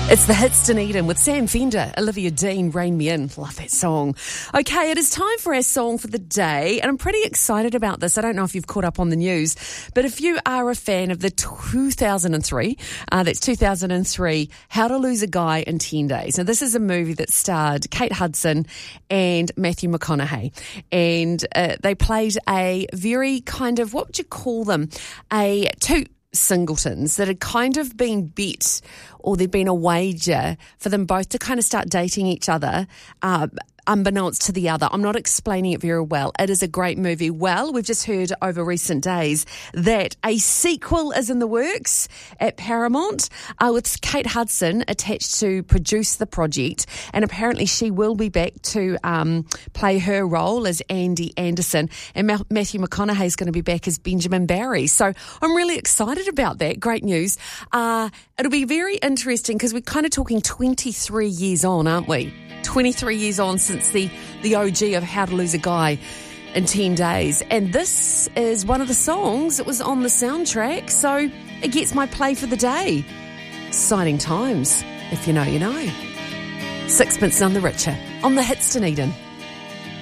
It's the Hits Dunedin with Sam Fender, Olivia Dean, Rain Me In. Love that song. Okay, it is time for our song for the day, and I'm pretty excited about this. I don't know if you've caught up on the news, but if you are a fan of the 2003, that's 2003, How to Lose a Guy in 10 Days. Now, this is a movie that starred Kate Hudson and Matthew McConaughey, and they played a very kind of, what would you call them, two singletons that had kind of been bet, or there'd been a wager for them both to kind of start dating each other, unbeknownst to the other. I'm not explaining it very well. It is a great movie. Well, we've just heard over recent days that a sequel is in the works at Paramount, with Kate Hudson attached to produce the project, and apparently she will be back to play her role as Andy Anderson, and Matthew McConaughey is going to be back as Benjamin Barry. So I'm really excited about that. Great news. It'll be very interesting because we're kind of talking 23 years on, aren't we? 23 years on since the OG of How to Lose a Guy in 10 Days. And this is one of the songs that was on the soundtrack, so it gets my play for the day. Exciting times. If you know, you know. Sixpence None the Richer on the Hits Dunedin.